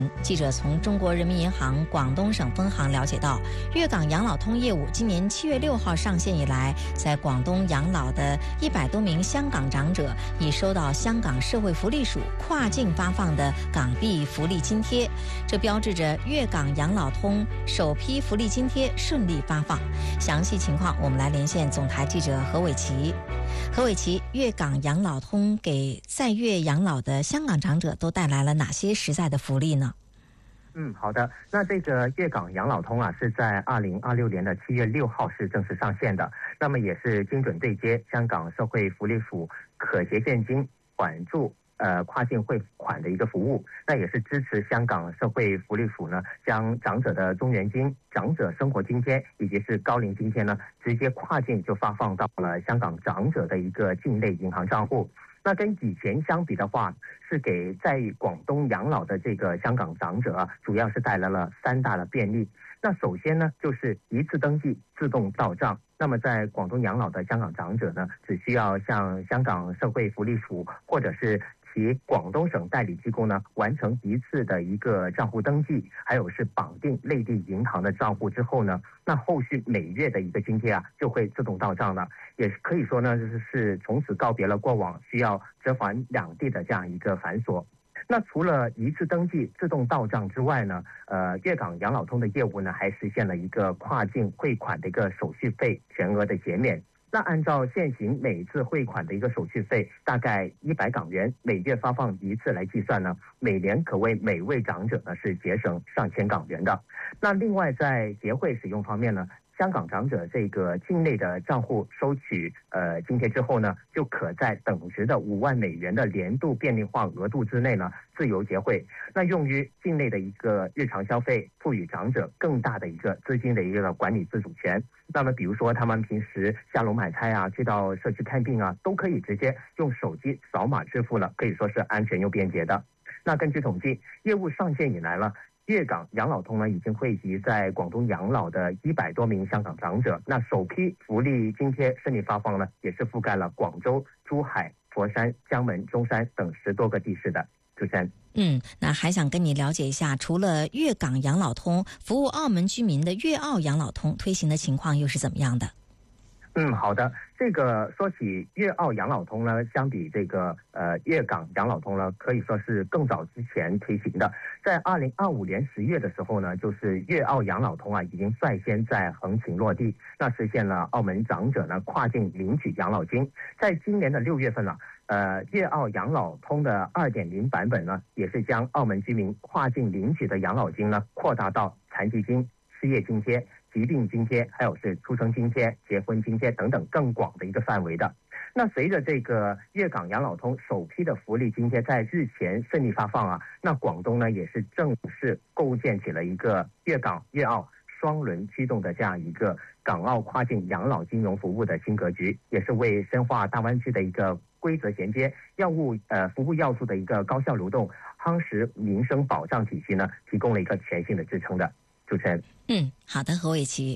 记者从中国人民银行广东省分行了解到，粤港养老通业务今年7月6号上线以来，在广东养老的100多名香港长者已收到香港社会福利署跨境发放的港币福利津贴，这标志着粤港养老通首批福利津贴顺利发放。详细情况，我们来连线总台记者何伟琪。何伟琪，粤港养老通给在粤养老的香港长者都带来了哪些实在的福利呢？ 好的。那这个粤港养老通啊，是在2026年的7月6号是正式上线的。那么也是精准对接香港社会福利署可携现金管住跨境汇款的一个服务。那也是支持香港社会福利署呢，将长者的中原金、长者生活津贴以及是高龄津贴呢，直接跨境就发放到了香港长者的一个境内银行账户。那跟以前相比的话，是给在广东养老的这个香港长者主要是带来了3大的便利。那首先呢，就是一次登记自动到账。那么在广东养老的香港长者呢，只需要向香港社会福利署或者是其广东省代理机构呢，完成一次的一个账户登记，还有是绑定内地银行的账户之后呢，那后续每月的一个津贴就会自动到账了。也可以说呢，就是从此告别了过往需要折返两地的这样一个繁琐。那除了一次登记自动到账之外呢，粤港养老通的业务呢，还实现了一个跨境汇款的一个手续费全额的减免。那按照现行每次汇款的一个手续费大概100港元，每月发放一次来计算呢，每年可为每位长者呢是节省上千港元的。那另外在结汇使用方面呢，香港长者这个境内的账户收取津贴之后呢，就可在等值的5万美元的年度便利化额度之内呢自由结汇，那用于境内的一个日常消费，赋予长者更大的一个资金的一个管理自主权。那么比如说他们平时下楼买菜去到社区看病都可以直接用手机扫码支付了，可以说是安全又便捷的。那根据统计，业务上线以来了，粤港养老通呢已经汇集在广东养老的100多名香港长者。那首批福利津贴顺利发放呢，也是覆盖了广州、珠海、佛山、江门、中山等10多个地市的。主持人， 那还想跟你了解一下，除了粤港养老通，服务澳门居民的粤澳养老通推行的情况又是怎么样的？ 好的。这个说起粤澳养老通呢，相比这个粤港养老通呢，可以说是更早之前推行的。在2025年10月的时候呢，就是粤澳养老通已经率先在横琴落地，那实现了澳门长者呢跨境领取养老金。在今年的6月份粤澳养老通的2.0版本呢，也是将澳门居民跨境领取的养老金呢扩大到残疾金、失业津贴、疾病津贴，还有是出生津贴、结婚津贴等等更广的一个范围的。那随着这个粤港养老通首批的福利津贴在日前顺利发放那广东呢也是正式构建起了一个粤港粤澳双轮驱动的这样一个港澳跨境养老金融服务的新格局，也是为深化大湾区的一个规则衔接、服务要素的一个高效流动、夯实民生保障体系呢，提供了一个全新的支撑的。主持人， 好的，何伟琪。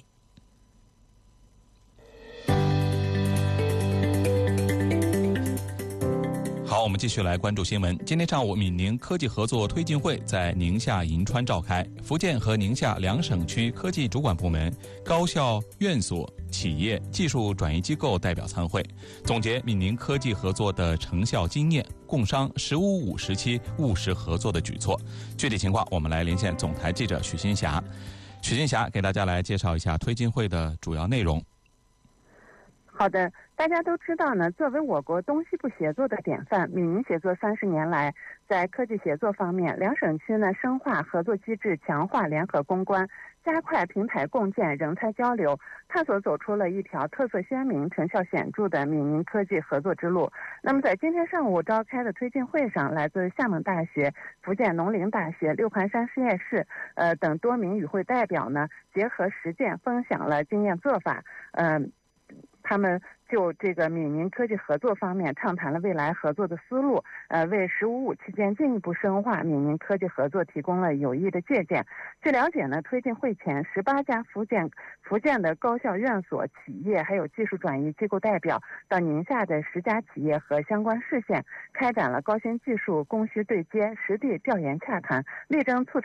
好，我们继续来关注新闻。今天上午，闽宁科技合作推进会在宁夏银川召开，福建和宁夏2省区科技主管部门、高校、院所、企业、技术转移机构代表参会，总结闽宁科技合作的成效经验，共商“15-5”时期务实合作的举措。具体情况，我们来连线总台记者许新霞。许新霞给大家来介绍一下推进会的主要内容。 好的，大家都知道呢，作为我国东西部协作的典范，闽宁协作30年来，在科技协作方面，2省区呢深化合作机制，强化联合攻关，加快平台共建、人才交流，探索走出了一条特色鲜明、成效显著的闽宁科技合作之路。那么在今天上午召开的推进会上，来自厦门大学、福建农林大学、六盘山实验室等多名与会代表呢，结合实践分享了经验做法，他们就这个闽宁科技合作方面畅谈了未来合作的思路，为“十五五”期间进一步深化闽宁科技合作提供了有益的借鉴。据了解呢，推进会前，18家福建的高校院所、企业还有技术转移机构代表到宁夏的10家企业和相关市县开展了高新技术供需对接、实地调研洽谈，力争促成